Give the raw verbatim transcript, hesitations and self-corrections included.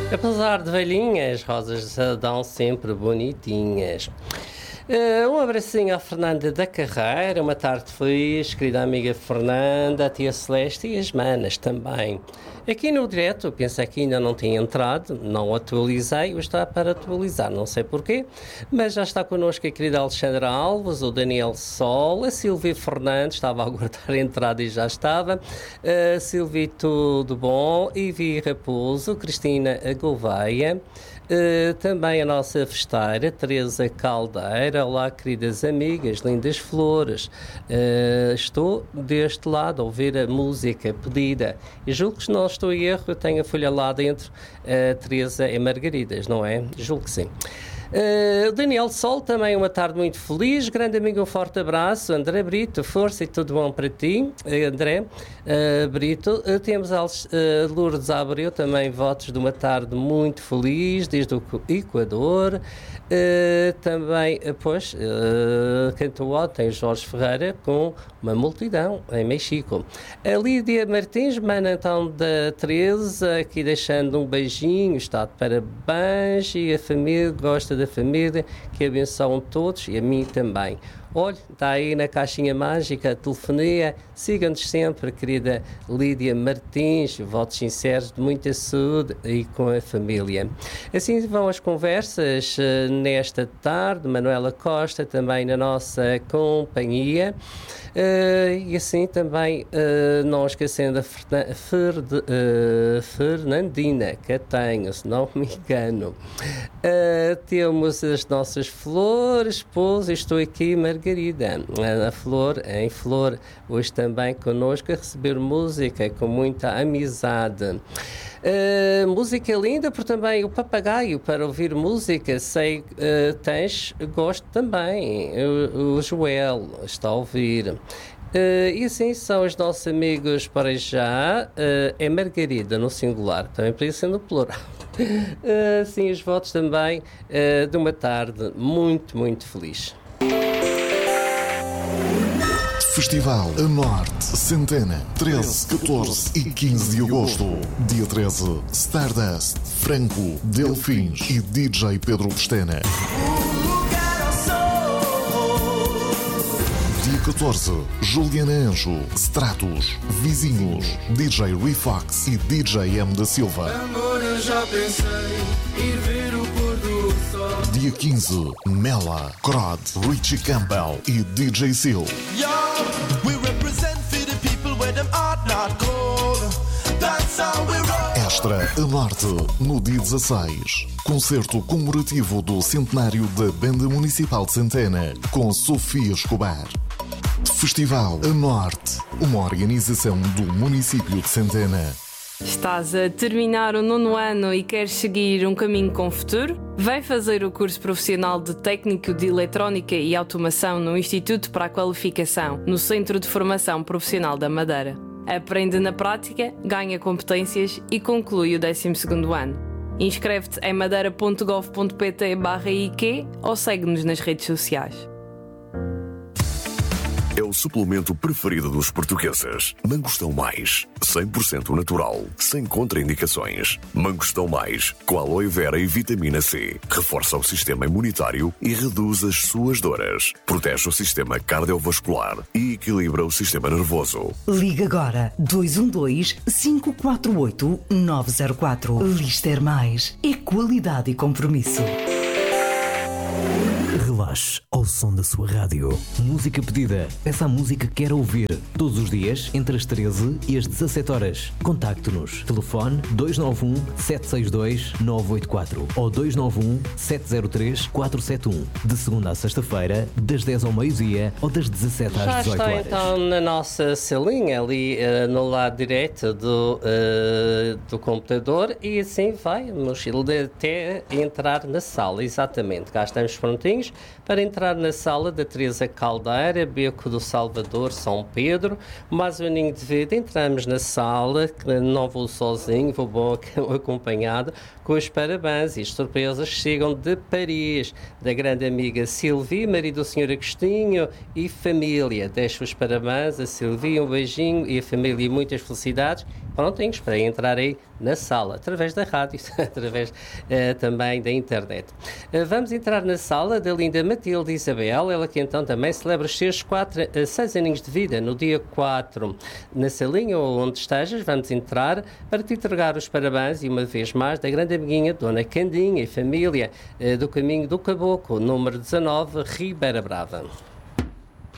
Apesar de velhinhas, rosas dão sempre bonitinhas. Uh, um abracinho à Fernanda da Carreira, uma tarde feliz, querida amiga Fernanda, a tia Celeste e as manas também. Aqui no direto, penso que ainda não tinha entrado, não atualizei, hoje está para atualizar, não sei porquê, mas já está connosco a querida Alexandra Alves, o Daniel Sol, a Silvia Fernandes, estava a aguardar a entrada e já estava, a Silvia tudo bom, Ivi Raposo, Cristina Gouveia, Uh, também a nossa festeira, Teresa Caldeira. Olá, queridas amigas, lindas flores. Uh, estou deste lado a ouvir a música pedida. E julgo que, se não estou em erro, eu tenho a folha lá dentro, uh, Teresa e Margaridas, não é? Julgo que sim. Uh, Daniel Sol, também uma tarde muito feliz. Grande amigo, um forte abraço. André Brito, força e tudo bom para ti, uh, André uh, Brito. Uh, temos a uh, Lourdes Abreu, também votos de uma tarde muito feliz, desde o Equador. Uh, também, uh, pois, uh, cantou ontem Jorge Ferreira com uma multidão em México. A Lídia Martins, mana então da Teresa, aqui deixando um beijinho, está de parabéns, e a família gosta da família, que abençoam todos e a mim também. Olha, está aí na caixinha mágica a telefonia. Sigam-nos sempre, querida Lídia Martins. Votos sinceros de muita saúde e com a família. Assim vão as conversas uh, nesta tarde. Manuela Costa também na nossa companhia. Uh, e assim também, uh, não esquecendo a Ferna, Ferde, uh, Fernandina Catanho, se não me engano. Uh, temos as nossas flores, pois estou aqui, Margarida. A Flor, em Flor, hoje também connosco a receber música com muita amizade. Uh, música linda, por também o papagaio para ouvir música, sei uh, tens, gosto também. O, o Joel está a ouvir. Uh, e assim são os nossos amigos para já. Uh, é Margarida no singular, também podia ser no plural. Uh, sim, os votos também uh, de uma tarde muito, muito feliz. Festival a Norte, Centena, treze, catorze e quinze de agosto. Dia treze, Stardust, Franco, Delfins e D J Pedro Pestana. Dia catorze, Juliana Anjo, Stratos, Vizinhos, D J Refox e D J M da Silva. Amor, eu já pensei ir ver o pôr do sol. Dia quinze, Mela, Crod, Richie Campbell e D J Seal. Extra a Norte, no dia dezasseis. Concerto comemorativo do centenário da Banda Municipal de Centena, com Sofia Escobar. Festival a Norte, uma organização do município de Centena. Estás a terminar o nono ano e queres seguir um caminho com futuro? Vem fazer o curso profissional de Técnico de Eletrónica e Automação no Instituto para a Qualificação, no Centro de Formação Profissional da Madeira. Aprende na prática, ganha competências e conclui o décimo segundo ano. Inscreve-te em madeira ponto gov ponto pt barra I Q ou segue-nos nas redes sociais. É o suplemento preferido dos portugueses. Mangostão Mais, cem por cento natural, sem contraindicações. Mangostão Mais, com aloe vera e vitamina C. Reforça o sistema imunitário e reduz as suas dores. Protege o sistema cardiovascular e equilibra o sistema nervoso. Liga agora dois um dois, cinco quatro oito, nove zero quatro. Lister Mais. É qualidade e compromisso. Relaxe ao som da sua rádio. Música pedida. Peça a música que quer ouvir. Todos os dias, entre as treze e as dezassete horas. Contacte-nos. Telefone dois nove um, sete seis dois, nove oito quatro ou dois nove um, sete zero três, quatro sete um. De segunda a sexta-feira, das dez ao meio-dia ou das dezassete às dezoito horas. Já está então na nossa salinha, ali uh, no lado direito do, uh, do computador, e assim vai a mochila até entrar na sala. Exatamente. Cá estamos prontinhos para entrar na sala da Teresa Caldeira, Beco do Salvador, São Pedro. Mais um aninho de vida, entramos na sala, não vou sozinho, vou bom acompanhado, com os parabéns e as surpresas chegam de Paris, da grande amiga Silvia, marido do senhor Agostinho e família. Deixo os parabéns a Silvia, um beijinho e a família e muitas felicidades. prontinhos para entrar aí na sala, através da rádio, através uh, também da internet. Uh, vamos entrar na sala da linda Matilde Isabel, ela que então também celebra os seus quatro, uh, seis aninhos de vida, no dia quatro. Na salinha ou onde estejas, vamos entrar para te entregar os parabéns e uma vez mais da grande amiguinha Dona Candinha e família uh, do Caminho do Caboclo, número dezanove, Ribeira Brava.